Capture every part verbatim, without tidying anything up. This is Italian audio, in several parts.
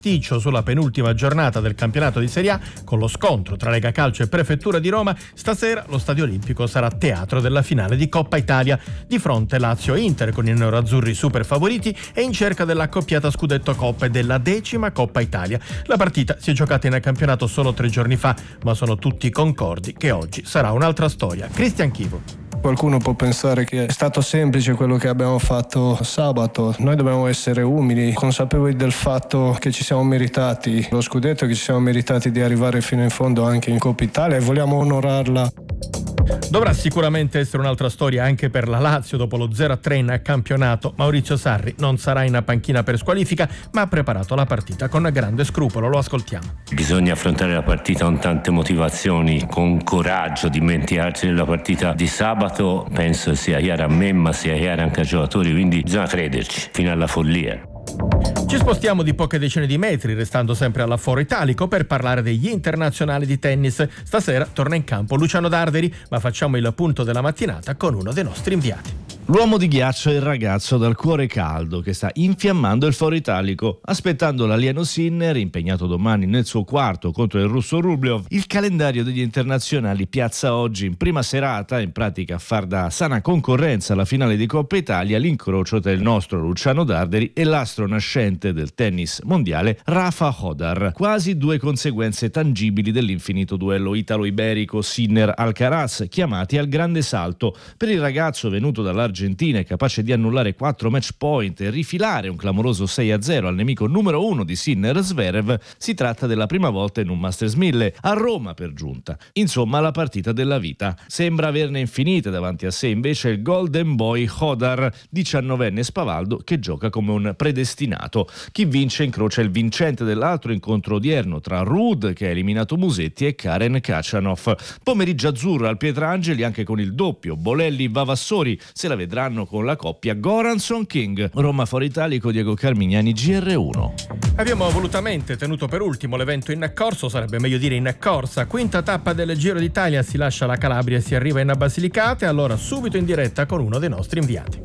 sulla penultima giornata del campionato di Serie A con lo scontro tra Lega Calcio e Prefettura di Roma. Stasera lo Stadio Olimpico sarà teatro della finale di Coppa Italia. Di fronte Lazio e Inter con i neroazzurri super favoriti e in cerca dell'accoppiata scudetto Coppa e della decima Coppa Italia. La partita si è giocata in campionato solo tre giorni fa, ma sono tutti concordi che oggi sarà un'altra storia. Cristian Chivo. Qualcuno può pensare che è stato semplice quello che abbiamo fatto sabato. Noi dobbiamo essere umili, consapevoli del fatto che ci siamo meritati lo scudetto, che ci siamo meritati di arrivare fino in fondo anche in Coppa Italia e vogliamo onorarla. Dovrà sicuramente essere un'altra storia anche per la Lazio dopo lo zero a tre in campionato. Maurizio Sarri non sarà in panchina per squalifica, ma ha preparato la partita con grande scrupolo. Lo ascoltiamo. Bisogna affrontare la partita con tante motivazioni, con coraggio, dimenticarci della partita di sabato. Penso sia chiara a me, ma sia chiara anche ai giocatori, quindi bisogna crederci fino alla follia. Ci spostiamo di poche decine di metri, restando sempre alla Foro Italico, per parlare degli internazionali di tennis. Stasera torna in campo Luciano Darderi, ma facciamo il punto della mattinata con uno dei nostri inviati. L'uomo di ghiaccio è il ragazzo dal cuore caldo che sta infiammando il Foro Italico. Aspettando l'alieno Sinner, impegnato domani nel suo quarto contro il russo Rublev, il calendario degli internazionali piazza oggi in prima serata, in pratica a far da sana concorrenza alla finale di Coppa Italia, l'incrocio tra il nostro Luciano Darderi e l'astro nascente del tennis mondiale Rafa Hodar. Quasi due conseguenze tangibili dell'infinito duello italo-iberico Sinner-Alcaraz, chiamati al grande salto. Per il ragazzo venuto dall'Argentina e capace di annullare quattro match point e rifilare un clamoroso sei a zero al nemico numero uno di Sinner, Zverev, si tratta della prima volta in un Masters mille, a Roma per giunta. Insomma, la partita della vita. Sembra averne infinite davanti a sé invece il Golden Boy Hodar, diciannovenne spavaldo che gioca come un predestinato. Chi vince incrocia il vincente dell'altro incontro odierno tra Ruud, che ha eliminato Musetti, e Karen Khachanov. Pomeriggio azzurro al Pietrangeli anche con il doppio Bolelli-Vavassori, se la vedranno con la coppia Goranson-King. Roma Foro Italico, Diego Carmignani, G R uno. Abbiamo volutamente tenuto per ultimo l'evento in corso, sarebbe meglio dire in corsa. Quinta tappa del Giro d'Italia, si lascia la Calabria e si arriva in Basilicata, e allora subito in diretta con uno dei nostri inviati.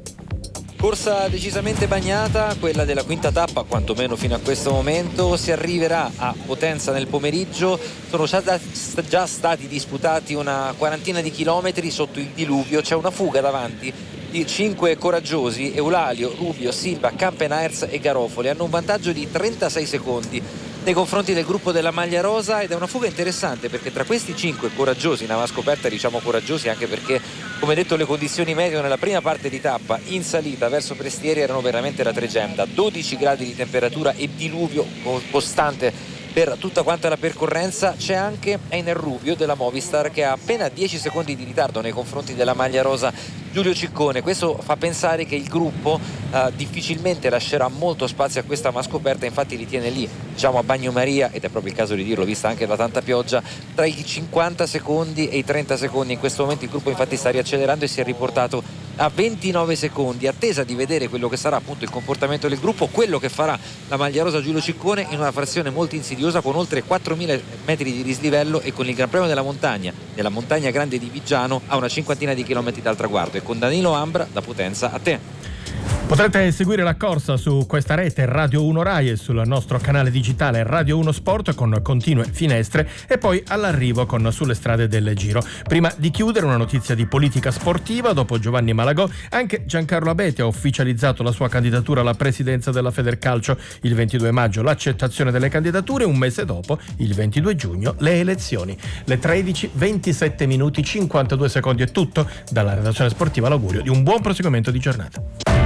Corsa decisamente bagnata, quella della quinta tappa, quantomeno fino a questo momento. Si arriverà a Potenza nel pomeriggio. Sono già stati disputati una quarantina di chilometri sotto il diluvio. C'è una fuga davanti di cinque coraggiosi: Eulalio, Rubio, Silva, Campenaerts e Garofoli. Hanno un vantaggio di trentasei secondi nei confronti del gruppo della maglia rosa, ed è una fuga interessante perché tra questi cinque coraggiosi, in ava scoperta diciamo coraggiosi anche perché, come detto, le condizioni meteo nella prima parte di tappa in salita verso Prestieri erano veramente da tregenda. dodici gradi di temperatura e diluvio costante per tutta quanta la percorrenza. C'è anche Einer Rubio della Movistar che ha appena dieci secondi di ritardo nei confronti della maglia rosa Giulio Ciccone. Questo fa pensare che il gruppo eh, difficilmente lascerà molto spazio a questa mascoperta, infatti li tiene lì, diciamo a bagnomaria, ed è proprio il caso di dirlo vista anche la tanta pioggia, tra i cinquanta secondi e i trenta secondi. In questo momento il gruppo infatti sta riaccelerando e si è riportato a ventinove secondi, attesa di vedere quello che sarà appunto il comportamento del gruppo, quello che farà la maglia rosa Giulio Ciccone in una frazione molto insidiosa con oltre quattromila metri di dislivello e con il Gran Premio della Montagna della Montagna Grande di Viggiano a una cinquantina di chilometri dal traguardo. E con Danilo Ambra da Potenza, a te. Potrete seguire la corsa su questa rete Radio uno Rai e sul nostro canale digitale Radio uno Sport con continue finestre, e poi all'arrivo con Sulle strade del Giro. Prima di chiudere, una notizia di politica sportiva. Dopo Giovanni Malagò, anche Giancarlo Abete ha ufficializzato la sua candidatura alla presidenza della Federcalcio. Il ventidue maggio l'accettazione delle candidature, un mese dopo, il ventidue giugno, le elezioni. Le tredici ventisette minuti cinquantadue secondi è tutto. Dalla redazione sportiva l'augurio di un buon proseguimento di giornata.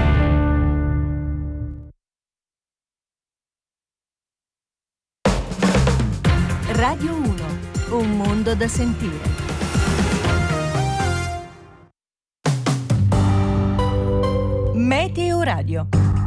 Radio uno, un mondo da sentire. Meteo Radio.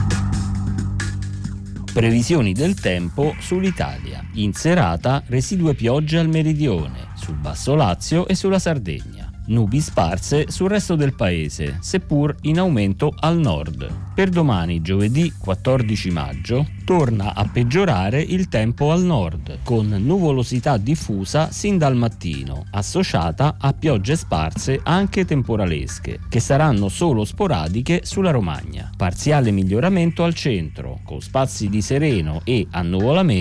Previsioni del tempo sull'Italia. In serata residue piogge al meridione, sul Basso Lazio e sulla Sardegna. Nubi sparse sul resto del paese, seppur in aumento al nord. Per domani, giovedì quattordici maggio, torna a peggiorare il tempo al nord, con nuvolosità diffusa sin dal mattino, associata a piogge sparse anche temporalesche, che saranno solo sporadiche sulla Romagna. Parziale miglioramento al centro, con spazi di sereno e annuvolamento